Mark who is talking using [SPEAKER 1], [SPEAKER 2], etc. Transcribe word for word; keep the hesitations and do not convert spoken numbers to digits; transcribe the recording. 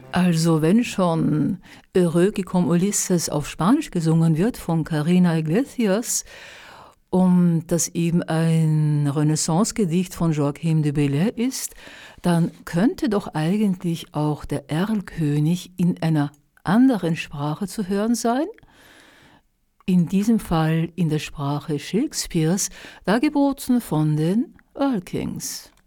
[SPEAKER 1] Also wenn schon Heureux qui comme Ulysses auf Spanisch gesungen wird von Carina Iglesias, um das eben ein Renaissance-Gedicht von Joachim de Bellay ist, dann könnte doch eigentlich auch der Erlkönig in einer anderen Sprache zu hören sein. In diesem Fall in der Sprache Shakespeares, dargeboten von den Erlkings.